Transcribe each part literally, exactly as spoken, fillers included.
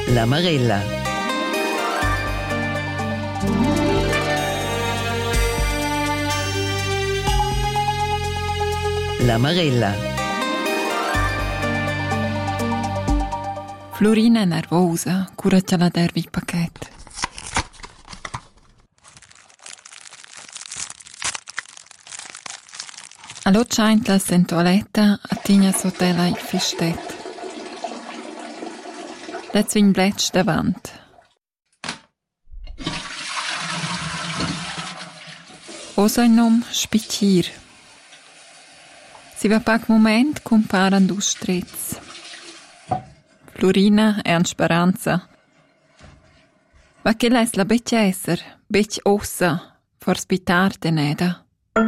La Marella. La Marella. Florina è nervosa, curaccia la dervi il pacchetto. Allo c'aintla in toaletta attigna sottella il fistetto. Let's vin bletsch davant. Osa in nom spicchir. Si va pac moment comparan du strezz. Florina è an speranza. Ma che l'es la bec esser, bec ossa, for spitar teneda.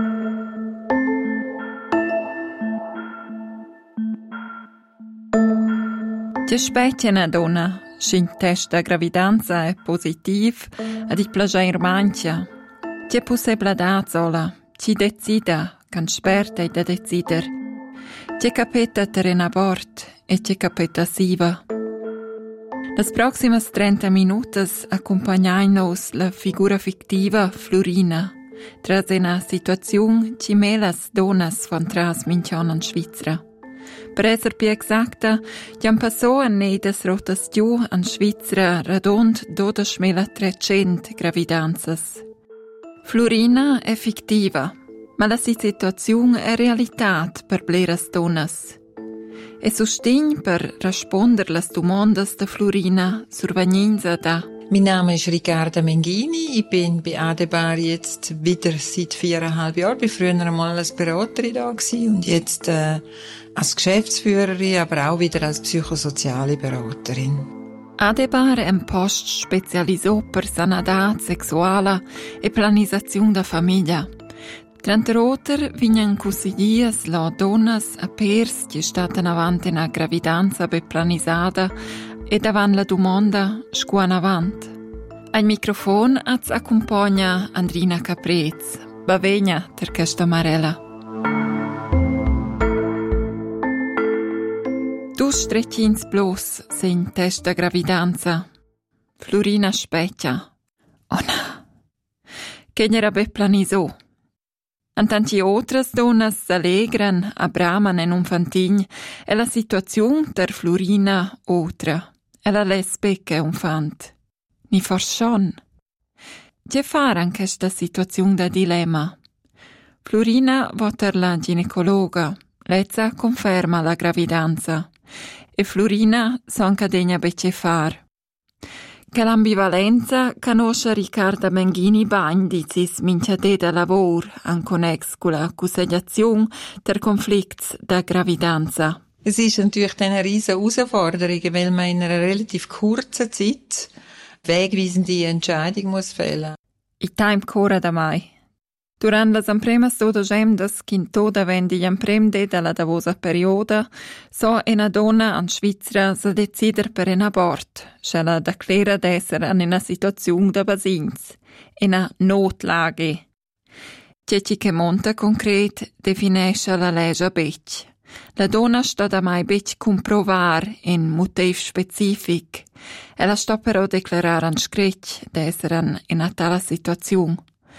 Ti specchia una donna, sin test da gravidanza è positiv, a di plager mancia. Ti è possibile da sola, ti decida, can sperta e da decider. Ti è capita ter in abort e ti è capita siva. Las proximas trenta minutas accompagnain-nos la figura fictiva Florina, tras una situazione ci melas donas von tras mincionan Svizzera. Per esser più exacta, giam passò a nedes rotas giù an Svizzera radond dodicimila-trecento gravidanzas. Florina è fictiva, ma la situazione è realtà per bleras donas. E sustegn per rispondere alle domande di Florina survegninza da. Mein Name ist Ricarda Mengini. Ich bin bei Adebar jetzt wieder seit viereinhalb Jahren. Ich war früher einmal als Beraterin da gewesen und jetzt äh, als Geschäftsführerin, aber auch wieder als psychosoziale Beraterin. Adebar è un post specializzato per sanità sessuale e pianificazione da famiglia. Trenta roter vignan consiglias la donnas a pers che statan avanti in una gravidanza beplanisada e davan la domanda scuan avant. Al microfono az accompagna Andrina Caprez. Bavegna ter questa Marella. Du strecchins blos sin testa gravidanza. Florina specchia. Oh no. Che n'era beplaniso. Antanti otras donas s'allegran, abraman en un fantign, e la situazione ter Florina otra. E la lesbec è un fant. Ni forschon. Che fare in questa situazione da dilemma? Florina va ter la ginecologa. Lezza conferma la gravidanza. E Florina son cadegna becce far. Che l'ambivalenza conosce Ricarda Mengini bagn dizis mincha de da lavor an connex con la Consigliazione der Konflikts da Gravidanza. Es ist natürlich eine riesige Herausforderung, weil man in einer relativ kurzen Zeit wegweisende Entscheidung muss fällen. I time cora da mai. Durant las empremas dodogems che toda vendi gli emprem de dalla davosa perioda, so una donna in Svizzera sa decider per un abort, se la declara d'essere in una situazione da basins, in una notlage. Ciò che monta concret definisce la legge bec. La donna sta da mai bec comprovar in motiv specific, e la sta però declarare in scritch d'essere in una tale situazione.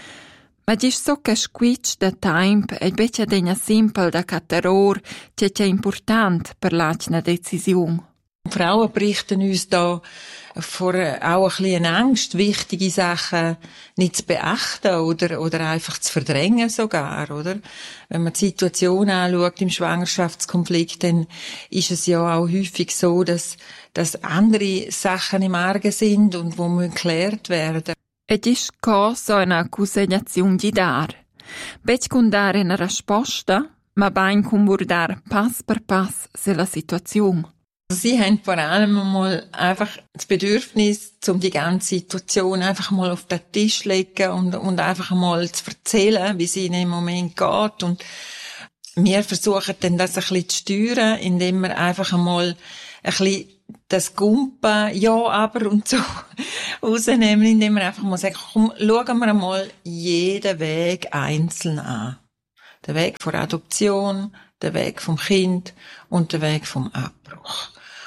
Ma gis so che squitch da temp e beccia degna simpel da cateror, che è important per l'altra decisione. Frauen berichten uns da vor auch ein bisschen Angst, wichtige Sachen nicht zu beachten oder, oder einfach zu verdrängen sogar, oder? Wenn man die Situation anschaut im Schwangerschaftskonflikt, dann ist es ja auch häufig so, dass, dass andere Sachen im Argen sind und wo müssen geklärt werden. Ed is cosa una consegnazione di dar. Bec con dare una risposta, ma bain con burdar pass per pass se la situazione. Sie haben vor allem mal einfach das Bedürfnis, um die ganze Situation einfach mal auf den Tisch zu legen und, und einfach mal zu erzählen, wie es ihnen im Moment geht. Und wir versuchen dann das ein bisschen zu steuern, indem wir einfach mal ein bisschen das Gumpen, ja, aber und so rausnehmen, indem wir einfach mal sagen, komm, schauen wir mal jeden Weg einzeln an. Der Weg vor Adoption, der Weg vom Kind und der Weg vom Abbruch.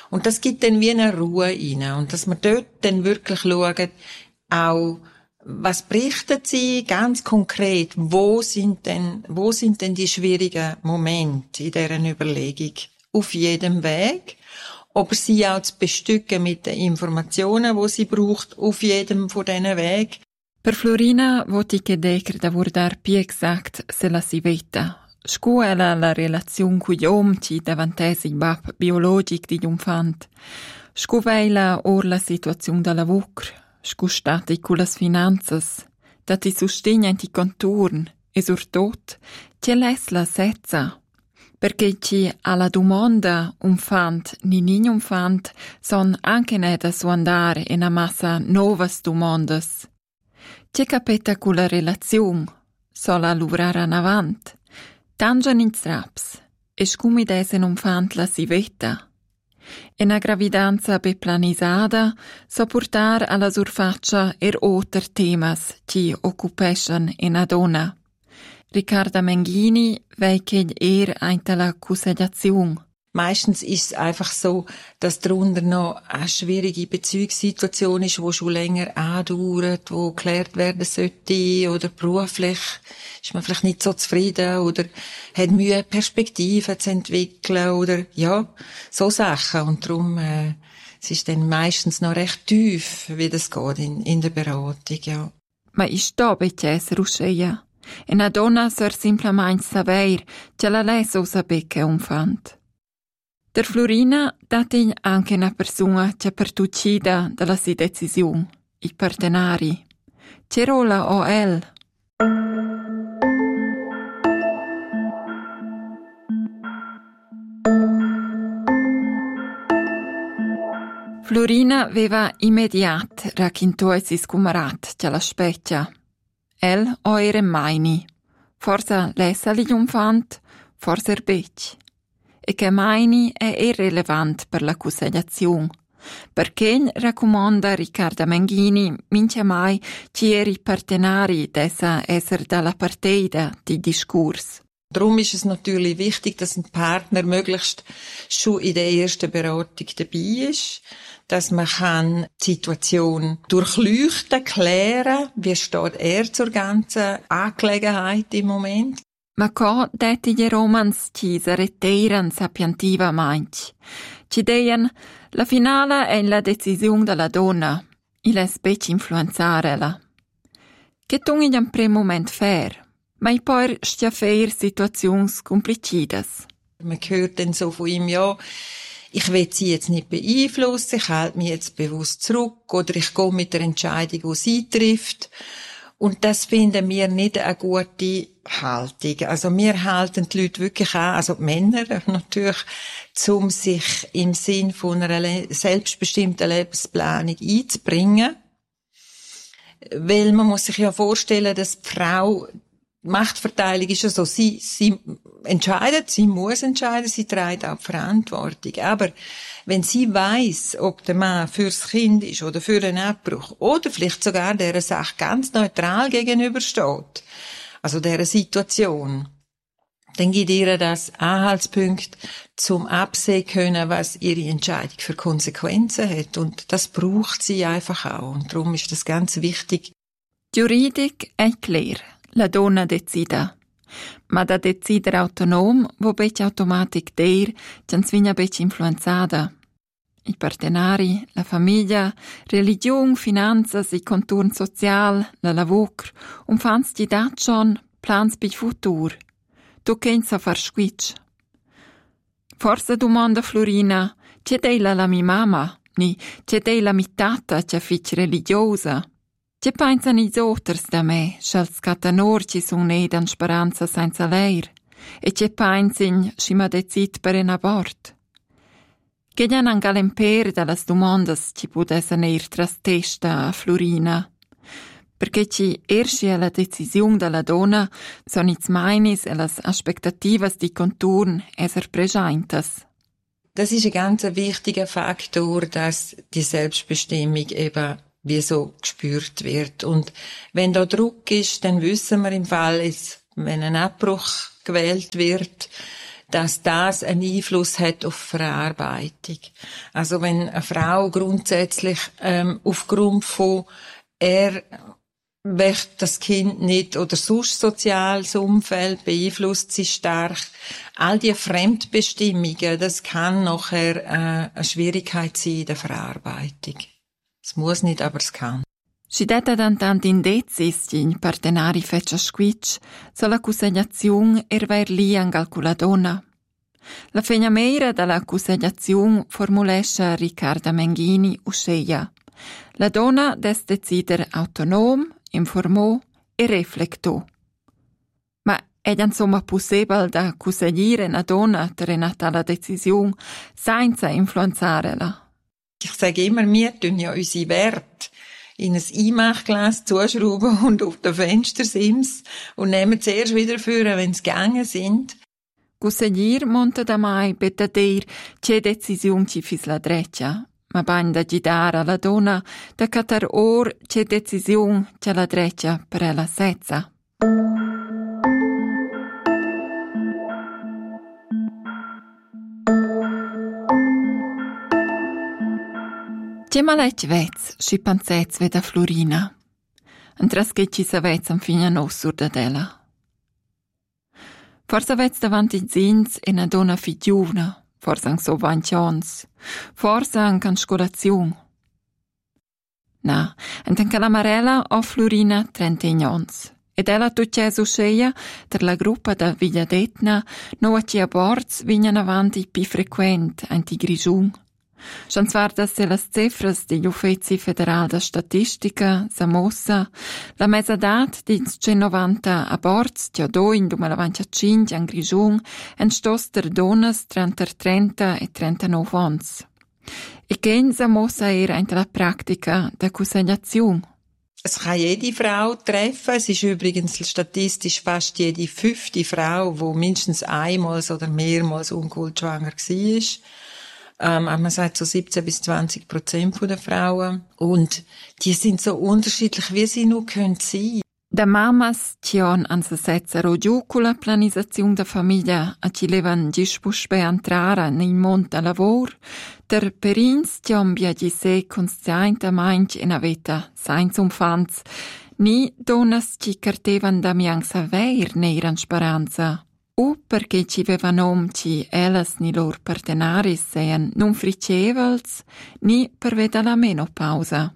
Und das gibt dann wie eine Ruhe rein. Und dass man dort dann wirklich schaut, auch, was berichten sie ganz konkret? Wo sind denn, wo sind denn die schwierigen Momente in deren Überlegung? Auf jedem Weg. Aber sie auch zu bestücken mit den Informationen, die sie braucht, auf jedem von diesen Wegen. Per Florina voti che decer da vurdar più exact se la si veta. Scuola la relazione cu gli omci davantesi il bab biologic di infant. Scuveila or la situazione da lavur. Scustati cu las finanzas. Da ti sustegna in ti conturn. E surtot, ti les la sezza. Perché ci alla domanda umfant ni nin umfant son anche ne da su andare in a massa novas domandas. C'è capita con la relazione, sola lavorare in avant, tangian in straps, e scumi desen umfant la si veta. E una gravidanza beplanisada so portar alla surfaccia er oter temas ci occupessan in a donna. Riccarda Menghini weiked er einta la Kussedazione. Meistens ist es einfach so, dass darunter noch eine schwierige Beziehungssituation ist, die schon länger andauert, die geklärt werden sollte, oder beruflich ist man vielleicht nicht so zufrieden, oder hat Mühe, Perspektiven zu entwickeln, oder, ja, so Sachen. Und darum, äh, es ist dann meistens noch recht tief, wie das geht in, in der Beratung, ja. Ma ist da beces ruscheia. E una donna sor simplement saber che la lei so sapecche umfant. Der Florina dati anche una persona che pertucida dalla si decisione, i partenari. Che rola o el? Florina aveva immediat raccontato ai sis cumarat che la specchia. El o era maini. Forse lessa li umfant, forse er bec. E che maini è irrelevant per la consigliazione. Perché raccomanda Riccarda Menghini mince mai ci eri partenari dessa esser dalla partida di discurs. Darum ist es natürlich wichtig, dass ein Partner möglichst schon in der ersten Beratung dabei ist, dass man kann die Situation durchleuchten, klären, wie steht er zur ganzen Angelegenheit im Moment. Ma co detti gli romans ci s'arreteran sapientiva manch. Ci deien, la finale è la decisione della donna. Il è specie influenzarela. Che tu in un primo moment fair, ma i poi stia fair situazions complicidas. Man hört dann so von ihm, ja, ich will sie jetzt nicht beeinflussen, ich halte mich jetzt bewusst zurück, oder ich gehe mit der Entscheidung, die sie trifft. Und das finden wir nicht eine gute Haltung. Also wir halten die Leute wirklich an, also die Männer natürlich, um sich im Sinn von einer le- selbstbestimmten Lebensplanung einzubringen. Weil man muss sich ja vorstellen, dass die Frau, die Machtverteilung ist ja so, sie, sie entscheidet, sie muss entscheiden, sie trägt auch die Verantwortung. Aber wenn sie weiss, ob der Mann fürs Kind ist oder für einen Abbruch oder vielleicht sogar dieser Sache ganz neutral gegenübersteht, also dieser Situation, dann gibt ihr das Anhaltspunkt zum Absehen können, was ihre Entscheidung für Konsequenzen hat. Und das braucht sie einfach auch. Und darum ist das ganz wichtig. Die Juridik è clear. La donna decida. Ma da decider autonom, wo bec automatic der, can svigna bec influenzada. I partenari, la famiglia, religion, finanzas, i conturn social, la lavur, um fans di dat schon, plans pi futur. Tu kens a far squitch. Forse domanda Florina, c'è della la mi mamma, ni c'è della mi tata c'è fitch religiosa. C'è pensano i oters da me, schals catanor ci son nedan speranza senza leir, e c'è pensin si ma decid per un abort. Che già non galemper dalle domande ci potessero ir tras testa a Florina, perché ci ersci alla decisione della donna sono i mainis e le aspettative di conturn esser presentes. Das ist ein ganz wichtiger Faktor, dass die Selbstbestimmung eben wie so gespürt wird. Und wenn da Druck ist, dann wissen wir im Fall, wenn ein Abbruch gewählt wird, dass das einen Einfluss hat auf Verarbeitung. Also wenn eine Frau grundsätzlich ähm, aufgrund von er wächt das Kind nicht oder sonst soziales Umfeld beeinflusst sie stark. All die Fremdbestimmungen, das kann nachher äh, eine Schwierigkeit sein in der Verarbeitung. Es muss nicht, aber es kann. Si detta dan tant indezis in partenari feccia squitch, so la cusegliazione erver lì anche la donna. La fegna meira dalla cusegliazione formulesce Riccarda Menghini usceia. La donna des decider autonom, informò e reflectò. Ma è insomma possibile da cusegliare una donna trenata alla decisione senza influenzarla? Ich sage immer, wir tun ja unsere Werte in ein Einmachglas zuschrauben und auf den Fenstersims und nehmen es erst wieder führen, wenn sie gegangen sind. Cuseglir monta da mai betadir c'è decisione ci fis la dreccia, ma bagn da gidare alla donna da catar or c'è decisione c'è la dreccia per la sezza. C'è malec vez, sci panzez veda Florina. Antras che ci savez am fina nos da della. Forse vez davanti zins e una donna figliuna, forse anche so ventions, forse anche an scolazione. Na, entanche la Marella o Florina trent'ons. Ed ella tuccia so sceia per la gruppa da Viglia d'Etna, no a ci abords vignan avanti più frequent anti grigiun. Schon zwar, dass se las cifras di Uffizi Federal da Statistica, Samossa, la mesadat di centonovanta aborts, tia do in duemilaventicinque an Grigiun, en stos der donas trenta trenta e trentanove ons. E che in Samossa era in la pratica da cusegliazione. Es kann jede Frau treffen. Es ist übrigens statistisch fast jede fünfte Frau, die mindestens einmal oder mehrmals ungewollt schwanger war. Ähm, man sagt so siebzehn bis zwanzig Prozent der Frauen. Und die sind so unterschiedlich, wie sie nur können sein. Da mamas tion an se setzero giù con la planizzazione da famiglia a ci levan dispus per entrare nel mondo del lavoro, der perins tion biagi se consciente mainch in a veta senza umfanz, ni donas ci cartevan da miang saver neiran speranza. O perché ci vevanom ci elas ni lor partenaris sean non fricevels, ni per veda la menopausa.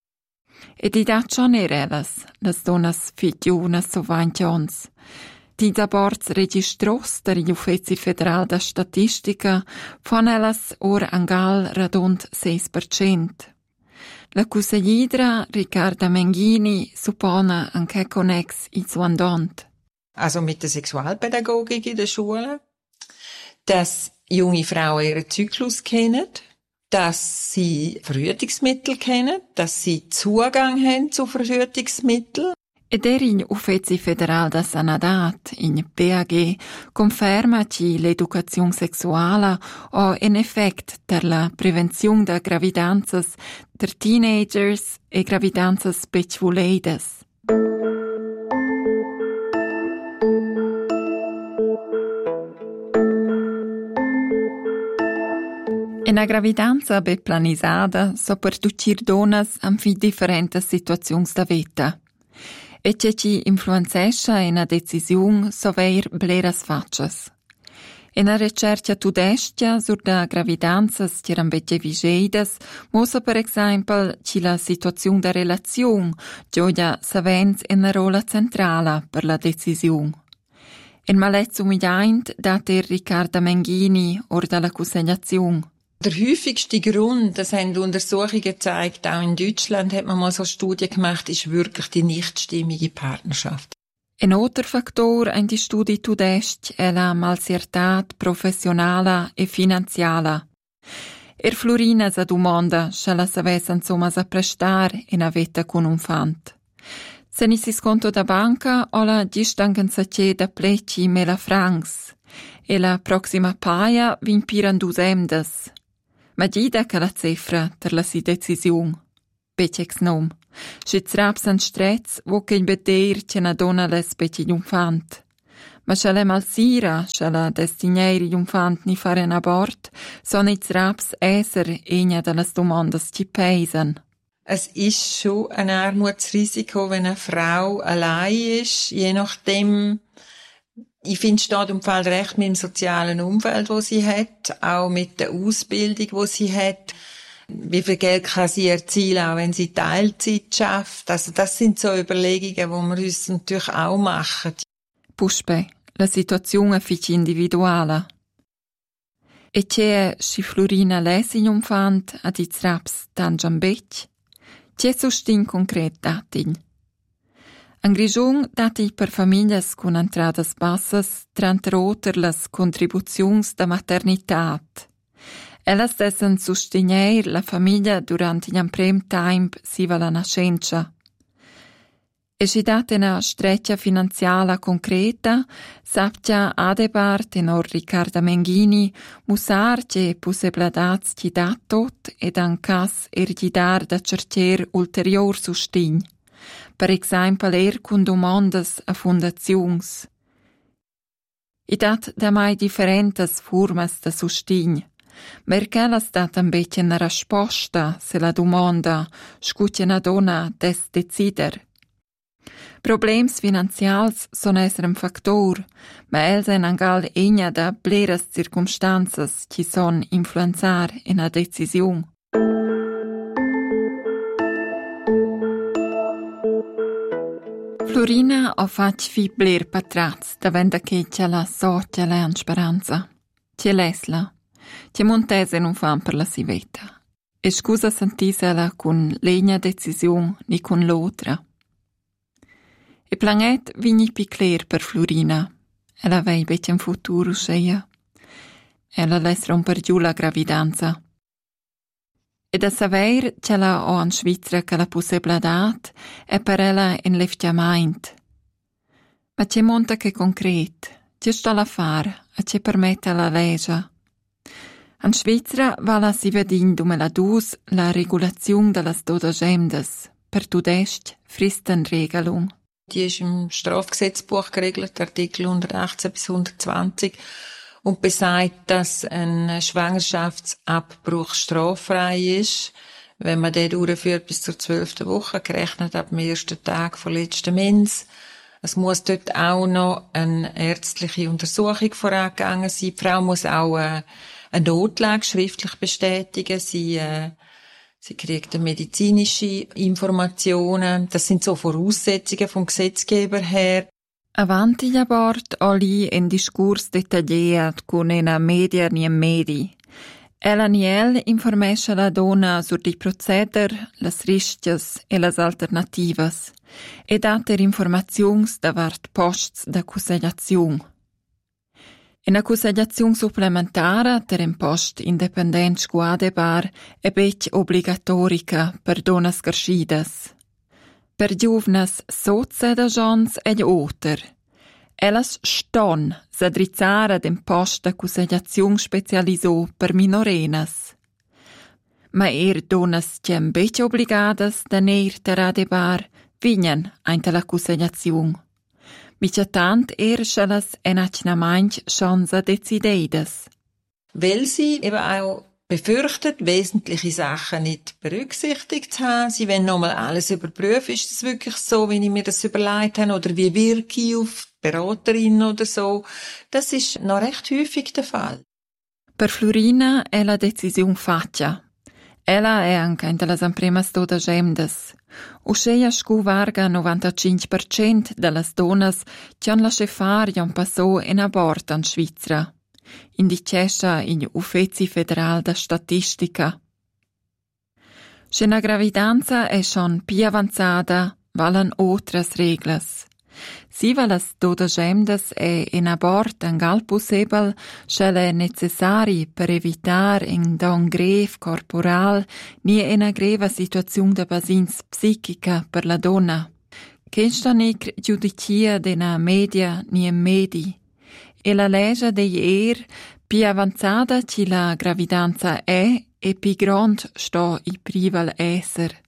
E di dat schon erelas, las donas figliunas so ventions. Di aborts registros der Uffizi Federal da Statistica von elas or angal radund seis percent. La cuseglidra Riccarda Menghini suppone anche connex i suandont. Also mit der Sexualpädagogik in der Schule, dass junge Frauen ihren Zyklus kennen, dass sie Verhütungsmittel kennen, dass sie Zugang haben zu Verhütungsmitteln. Ed er in Uffizi Federal da Sanadat, in P A G, conferma che l'educazione sessuale ha un effetto per la prevenzione da gravidanzas der teenagers e gravidanzas specvuleidas. Una gravidanza ben planisada so per tucir donas am fi differentes situazions da vita. E ce ci influenzesce in a decisiun so ver bleras faccias. In a recerca tudestia sur da gravidanzas tiran betje vigeidas mosa per exempel ci la situaziun da relaziun gioia savens in a rola centrala per la decisiun. In malezzo umigliaint dat er Riccarda Menghini or dalla cusegliaziun. Der häufigste Grund, das haben Untersuchungen gezeigt, auch in Deutschland hat man mal so Studien gemacht, ist wirklich die nichtstimmige Partnerschaft. Un altro fattore in die studi tudest è la malsiertat professionala e finanziala. Er Florina sa domanda se la savesse insomma sa prestar in a vita con un fant. Se ni si sconto da banca o la distangenza c'è da pleci mela francs e la prossima paia vimpiran dus emdes. Ma gida che la cifra per la si decisiun. Becex nom. Schi zraps an strez, wo che in beter c'è una donna les beci un fant. Ma se le malsira, se la destineri infant ni fare un abort, son its raps esser ena de las domandas ci peisen. Es ist schon ein Armutsrisiko, wenn eine Frau allein ist, je nachdem. Ich finde, steht im Fall recht mit dem sozialen Umfeld, das sie hat, auch mit der Ausbildung, die sie hat. Wie viel Geld kann sie erzielen, auch wenn sie Teilzeit schafft? Also das sind so Überlegungen, die wir uns natürlich auch machen. Puspe, la situazione è fici individuale. E c'è si Florina lesi un fant ad its raps tan giambec? C'è sustin concret datin? An Grigion dati per famiglie con entradas bassas trant roter las contribuzions da maternitat. Ellas dessen sustigner la famiglia durante gli prem time siva la nascenza. E si date una streccia finanziala concreta, sapcia adebar tenor Riccardo Menghini musar che possibilidats ci dat tot ed an cas er gli dar da cercer ulterior sustign. Per esempio er con domandas a fondazions. I dat da mai differentes formas da sustign. Merché la stata invece una risposta se la domanda scuccia una donna des decider. Problems finanzials son esser un factor, ma els en angal egna da bleras circumstanzas ci son influenzar in a decisiun. Florina ha fatto fi bler patrats da venda che c'è la socia le an speranza. C'è l'esla, c'è montese non fan per la siveta. E scusa sentisela con legna decisiun ni con l'otra. E planet vigni picler per Florina. Ella vei bec un futuro sceia. Ella les romper giù la gravidanza. E da saver c'è la o an Svizra che la possibilitat è per ella in leftiamaint. Ma c'è monta che concret, c'è sta la far, e c'è permette la legge. An Svizra va la si vedin dume la dus la regulazione della dodagemdes, per tudest Fristenregelung. Die ist im Strafgesetzbuch geregelt, Artikel hundertachtzehn bis hundertzwanzig, und besagt, dass ein Schwangerschaftsabbruch straffrei ist, wenn man den durchführt bis zur zwölften Woche, gerechnet ab dem ersten Tag von letzten Mens. Es muss dort auch noch eine ärztliche Untersuchung vorangegangen sein. Die Frau muss auch äh, eine Notlage schriftlich bestätigen. Sie, äh, sie kriegt medizinische Informationen. Das sind so Voraussetzungen vom Gesetzgeber her. Avanti abort oli en discurs dettagliat con una media ni medi. Ella niel informesce la donna sur di proceder, las rischias e las alternativas, e dater informazions davart posts da consigliaziun. Una consigliaziun supplementara ter un post independent squadebar e bec obligatorica per donnas carschidas. Per giuvnas soze da jons ed oter. Ellas ston s'adrizzara den post da consigliaziun specialisò per minorenas. Ma er donnas cem bec obligadas da neir ter adebar vignan ainte la consigliaziun. Micatant er schelas en acnamainch chansa decideidas. Weil sie eben auch befürchtet, wesentliche Sachen nicht berücksichtigt zu haben. Sie wollen nochmal alles überprüfen. Ist das wirklich so, wie ich mir das überlegt habe? Oder wie wirke ich auf Beraterin oder so? Das ist noch recht häufig der Fall. Per Florina è la decisione fatta. Ella è anche in las imprimas dodagemdes. Usceia scu varga novantacinque per cento dallas donnas che han lasciato fare un passo in abort in Svizzera. Indicescha in Uffizi Federal da Statistica. Se una gravidanza è schon più avanzata, valen otras reglas. Si valas dodagemdes e in abort angal possibel, schele necessari per evitar in don grev corporal ni una greva situazione de basins psichica per la donna. Questa nic giudicia dena media ni in medi. E la legge de ier più avanzata ci la gravidanza è e più grand sto i prival esser.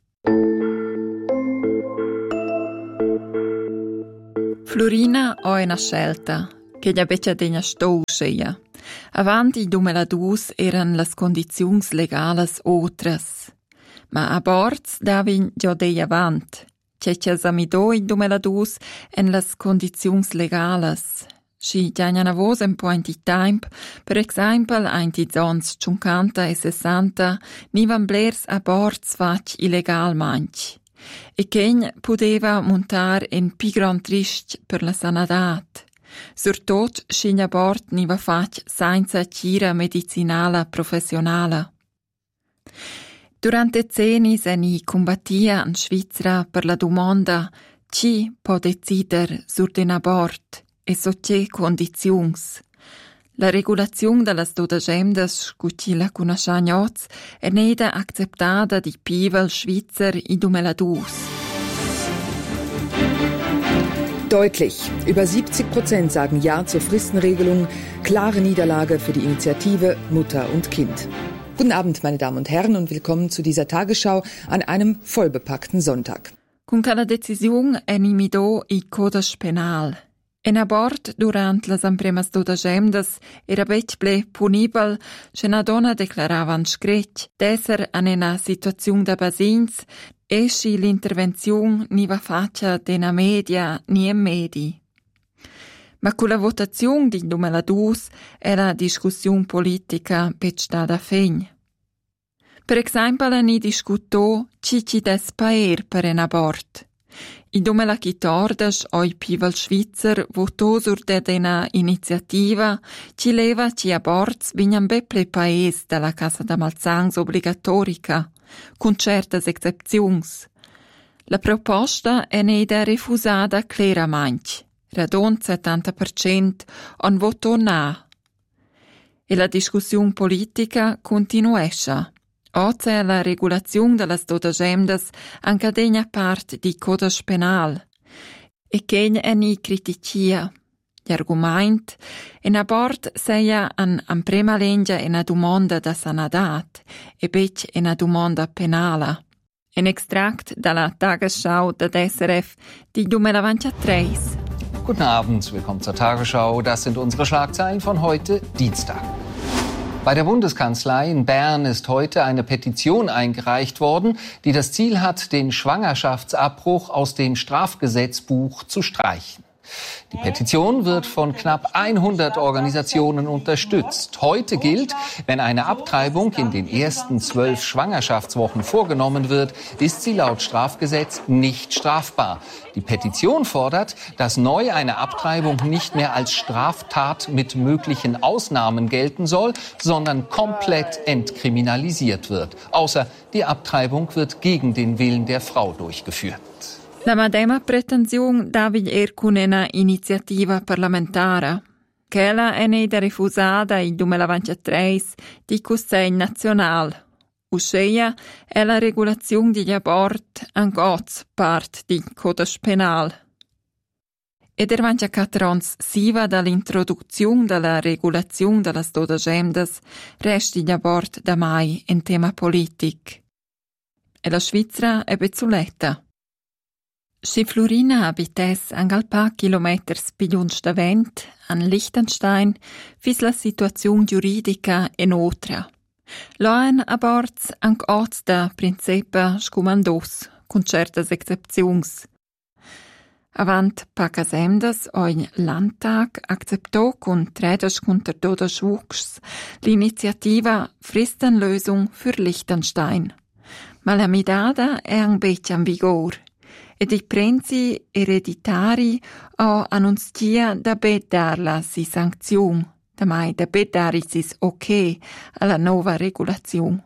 Florina ha una scelta. che già beccia degna stouscheia. Avanti duemiladue eran las condiziuns legales otras. Ma aborts davin già dei avant. Ceccia samidò in duemiladue en las condiziuns legales. Si giagnan avos un point di temp, per exempel ein die zons cinquanta e sessanta, nivan blers aborts fac illegal manch. E chegn pudeva montar en pi gran trist per la sanadat. Surtot scin abort niva fac senza cira medicinala professionala. Durante ceni se ni combattia in Svizzera per la domanda «Chi può decider sur den abort?» e so che condiziuns. La regulazione delle dodagemdas, scucci la conosciagnoz, è neda acceptada di pivel Schweizer in duemiladue. Deutlich. Über siebzig Prozent sagen Ja zur Fristenregelung. Klare Niederlage für die Initiative Mutter und Kind. Guten Abend, meine Damen und Herren, und willkommen zu dieser Tagesschau an einem vollbepackten Sonntag. Con quella decisione è nimido i codas penal. En abort durant las empremas dodagemdas era bec ble punibel, se na donna declaravan screc d'esser en una situazione da basins e si l'intervenzione ni va faccia dena media ni en medi. Ma con la votazione di duemiladue è la discussione politica bec stada fegn. Per esempio, ni discutò ci ci des paer per un abort. In duemilaquattordici, oi pivel Schweizer votò sur de dena iniziativa ci leva ci aborts vignan beple paes dalla Casa da Malzangs obligatorica, con certas excepziuns. La proposta è neda refusada claramaing. Radon settanta per cento on votò na. E la discussione politica continuesce. Oggi è la regolazione delle dodagemdas anche degna parte di codas penal. E che è ni criticia. L'argument in abort sia an, an prima legge una domanda da sanadat e bec una domanda penala. Un extract dalla Tagesschau der D S R F di duemilaventitré. Guten Abend, willkommen zur Tagesschau. Das sind unsere Schlagzeilen von heute, Dienstag. Bei der Bundeskanzlei in Bern ist heute eine Petition eingereicht worden, die das Ziel hat, den Schwangerschaftsabbruch aus dem Strafgesetzbuch zu streichen. Die Petition wird von knapp hundert Organisationen unterstützt. Heute gilt, wenn eine Abtreibung in den ersten zwölf Schwangerschaftswochen vorgenommen wird, ist sie laut Strafgesetz nicht strafbar. Die Petition fordert, dass neu eine Abtreibung nicht mehr als Straftat mit möglichen Ausnahmen gelten soll, sondern komplett entkriminalisiert wird. Außer die Abtreibung wird gegen den Willen der Frau durchgeführt. La medema pretensione davi er con una iniziativa parlamentare. Quella è neda refusata in duemilaventitré di Consiglio Nazionale. Uscea è la regolazione degli abort anche parte di codas penal. Ed er vancia catrons siva dall'introduzione della regolazione delle dodagemdas resti gli abort da mai in tema politic. E la Svizzera è bezzuletta. Si Florina abites anche pa chilometers pigliuns da vent, an Liechtenstein, fis la situazione giuridica in otra. Loen aborts anche oz da Principa scumandos, con certas excepziuns. Avant pacasemdas oi Landtag acceptò con tredech contra dodech Wuchs l'iniziativa Fristenlösung für Liechtenstein. Ma la midada è un bec in vigor. Ed i prensi ereditari o annunzia da bedarla si sanzione, da mai da bedari sis ok alla nuova regolazione.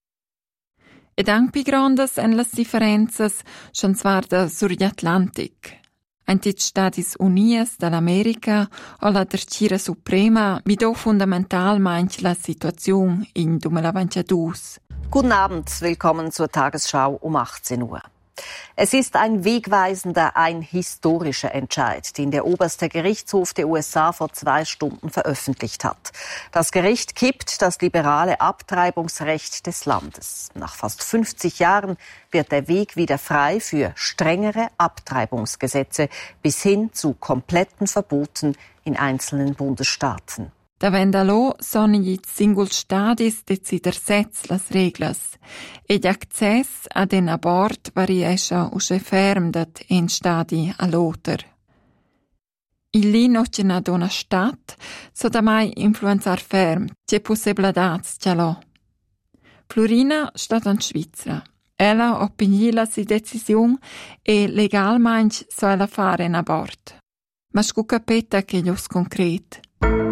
Ed anche più grandes en las differenzas schon svarda sur gli Atlantic. Antic Statis Unies dall'America o la Tercira Suprema midò fundamentalmein la situazione in duemilaventidue. Guten Abend, willkommen zur Tagesschau um achtzehn Uhr. Es ist ein wegweisender, ein historischer Entscheid, den der oberste Gerichtshof der U S A vor zwei Stunden veröffentlicht hat. Das Gericht kippt das liberale Abtreibungsrecht des Landes. Nach fast fünfzig Jahren wird der Weg wieder frei für strengere Abtreibungsgesetze bis hin zu kompletten Verboten in einzelnen Bundesstaaten. Davent allo sono gli singoli stati decider sez las reglas e l'access ad un abort variesce usce ferm dat en stadi all'oter. Il lì no c'è una donna stat, so da mai influenzar ferm, c'è possibilità c'è lo. Florina sta in Svizzera. Ella opinì la si decisione e legalmente so ella fare un abort. Ma scu capeta che gli os concret.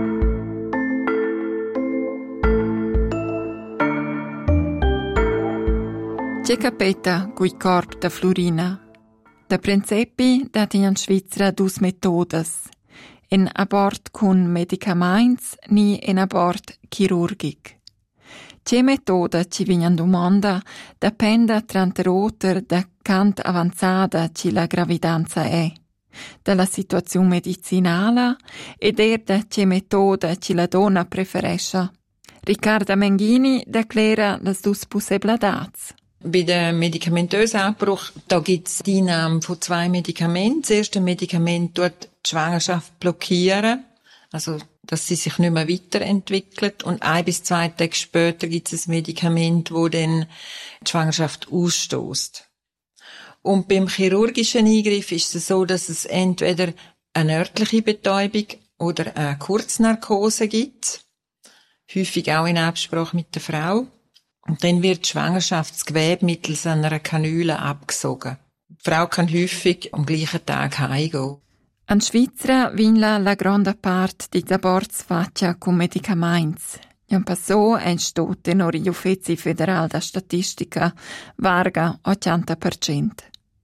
C'è capita cui corp da Florina. Da principi dat in Svizzera dus metodas. En abort con medicaments ni en abort chirurgic. C'è metoda ci vignan domanda dependa trante roter da cant avanzada ci la gravidanza è. Dalla situazione medicinale ed er da c'è metoda ci la donna preferisce. Riccardo Menghini declara las dus possibilidades. Bei dem medikamentösen Abbruch, da gibt's die Einnahme von zwei Medikamenten. Das erste Medikament tut die Schwangerschaft blockieren, also dass sie sich nicht mehr weiterentwickelt. Und ein bis zwei Tage später gibt's ein Medikament, das dann die Schwangerschaft ausstößt. Und beim chirurgischen Eingriff ist es so, dass es entweder eine örtliche Betäubung oder eine Kurznarkose gibt. Häufig auch in Absprache mit der Frau. Und dann wird das Schwangerschaftsgewebe mittels einer Kanüle abgesogen. Die Frau kann häufig am gleichen Tag heimgehen. In Svizzera vinla la grande parte di aborts fatta con medicaments. Non passò è stato nel Ufficio Federale da Statistica varga ottanta per cento.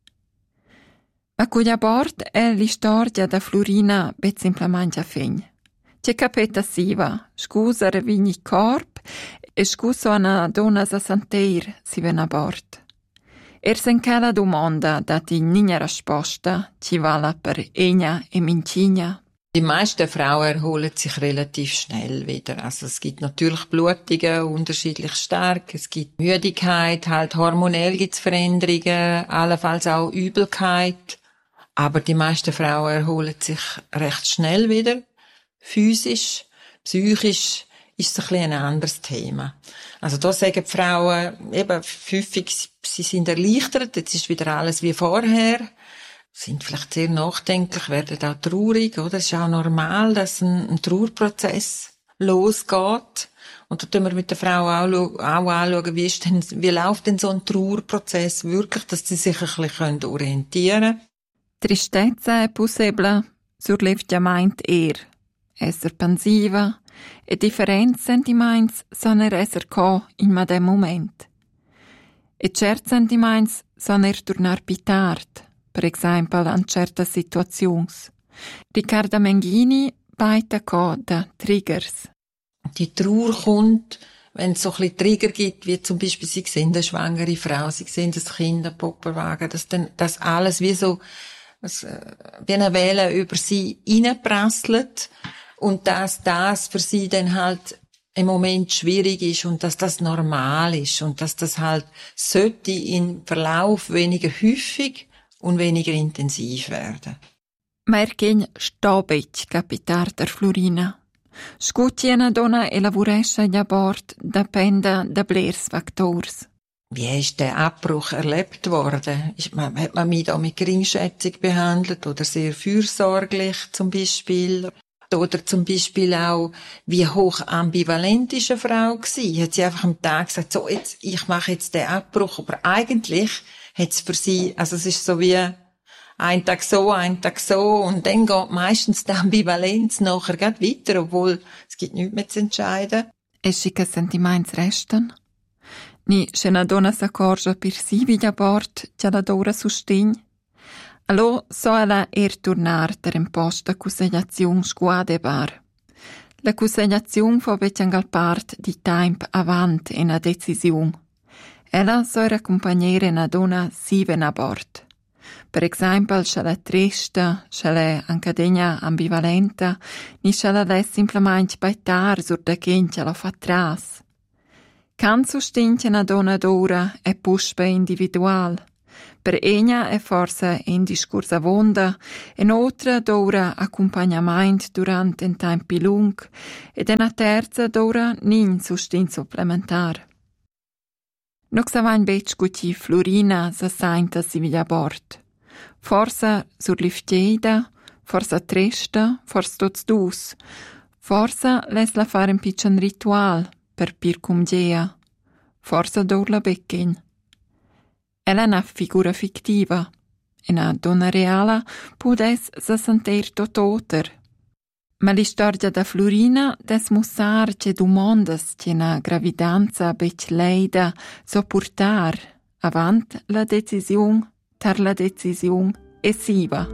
Ma con gli abort è la storia da Florina bet semplicemente a fine. C'è capita siva, scusa revigni corp e scusa una donna sa sentir si ven abort. Er sen cala domanda dati nina risposta ci vala per egna e mincina. Die meisten Frauen erholen sich relativ schnell wieder. Also es gibt natürlich Blutungen, unterschiedlich stark. Es gibt Müdigkeit, halt hormonell gibt's Veränderungen, allenfalls auch Übelkeit. Aber die meisten Frauen erholen sich recht schnell wieder. Physisch, psychisch ist es ein bisschen ein anderes Thema. Also da sagen die Frauen eben häufig, sie sind erleichtert, jetzt ist wieder alles wie vorher, sind vielleicht sehr nachdenklich, werden auch traurig, oder? Es ist auch normal, dass ein, ein Trauerprozess losgeht. Und da tun wir mit der Frau auch, auch anschauen, wie ist denn, wie läuft denn so ein Trauerprozess wirklich, dass sie sich ein bisschen orientieren können. Tristezza è possibile, surlevgiament er. Esser pensiva, e differenti sentiments sono er esser co in madem moment. E certi sentiments sono er tornar più tard, per esempio in certe situazioni. Riccardo Menghini baita co da Triggers. Die Trauer kommt, wenn es so ein bisschen Trigger gibt, wie zum Beispiel, sie sehen eine schwangere Frau, sie sehen das Kind, ein Popperwagen, dass dann, das alles wie so, was, wie eine Welle über sie reinprasselt. Und dass das für sie dann halt im Moment schwierig ist und dass das normal ist und dass das halt sollte im Verlauf weniger häufig und weniger intensiv werden. Merkin Stobic, capitar der Florina. Scuti una donna e lavoresce gli abort depende da blers Faktors. Wie ist der Abbruch erlebt worden? Ist man, hat man mich da mit Geringschätzung behandelt oder sehr fürsorglich zum Beispiel? Oder zum Beispiel auch, wie hoch ambivalent ist eine Frau gewesen? Hat sie einfach am Tag gesagt, so, jetzt, ich mache jetzt den Abbruch. Aber eigentlich hat es für sie, also es ist so wie ein Tag so, ein Tag so, und dann geht meistens die Ambivalenz nachher grad weiter, obwohl es gibt nichts mehr zu entscheiden. E si che sentiments restan? Ni se una donna s'accorge per si viglia bort, c'è la dora sustegn? Allo so ella er tornar der imposta cusegliaziun squadebar. La cusegliaziun fa becengal part di temp avant en a decisiun. Ella so era accompagnere una donna si ven a bord. Per esempio, se la trista, se la ancadegna ambivalenta, ni se la è semplicemente baitar sur da gente la fa tras. Can sustince una donna d'ora è puspe individual. Per ena è forse in discorsa vonda, e un'altra d'ora accompagnamento durante un tempo lungo, ed una terza d'ora nin sustin supplementar. Non savan bec guti Florina sa sainta si viglia bord. Forse sur l'iftieda, forse trista, forse tots dus. Forse les la fare un piccon ritual per pir cum gea. Forse dor la becchen. Ella è una figura fictiva. E una donna reale pudes se sentir tototer. Ma l'istoria da Florina des mussar che domandas che una gravidanza bec leida sopportar avant la decisione, tar la decisione essiva.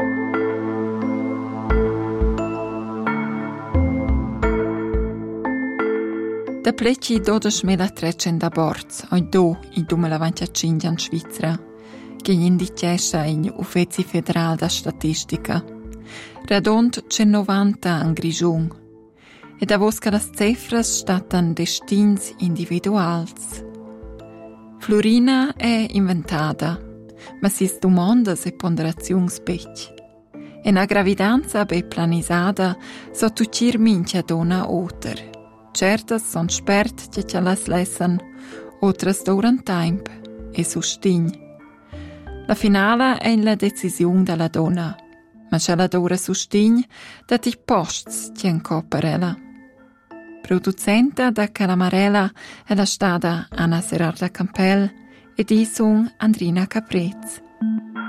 Da pleci dodicimilatrecento aborts, oi do in duemilaventicinque in Svizzera, che indicesce in Uffizi Federal da Statistica. Radont centonovanta in Grigion. E da vos che las cifras statan destins individuals. Florina è inventata, ma sis domandas e ponderazions bec. E una gravidanza be planisada so tucir minchia donna oter. Certas son spert che ce las lessen, otras duran temp e sustign. La finale è la decisione della donna, ma c'è la dura sustign dat i posts tien coperella. Producenta da Calamarella è la stada Anna Serarda Campel ed i sun Andrina Caprez.